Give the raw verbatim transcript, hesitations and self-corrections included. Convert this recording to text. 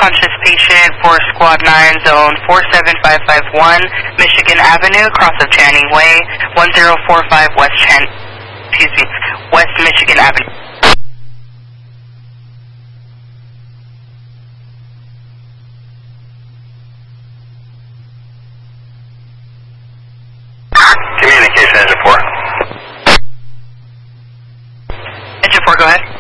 conscious patient for Squad nine, zone four seven five five one, Michigan Avenue, cross of Channing Way, one zero four five West Chan, excuse me, West Michigan Avenue. Communication, engine four. Engine four, go ahead.